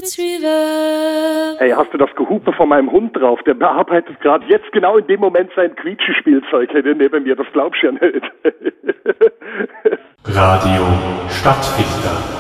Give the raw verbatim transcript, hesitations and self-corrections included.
Reverb. Hey, hast du das Gehupe von meinem Hund drauf? Der bearbeitet gerade jetzt genau in dem Moment sein Quietschespielzeug neben mir. Das glaubst du ja nicht. Radio Stadtfilter.